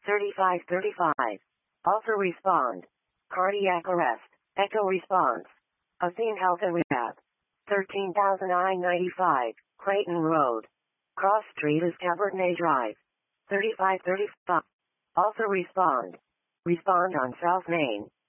3535. Also respond. Cardiac arrest. Echo response. Athene Health and Rehab. 13,995. Clayton Road. Cross Street is Cabernet Drive. 3535. Also respond. Respond on South Main.